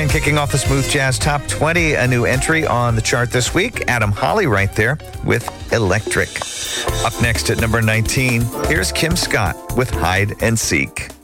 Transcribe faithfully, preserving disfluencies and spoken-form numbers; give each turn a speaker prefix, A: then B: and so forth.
A: And kicking off the Smooth Jazz Top twenty, a new entry on the chart this week. Adam Holly right there with Electric. Up next at number nineteen, here's Kim Scott with Hide and Seek.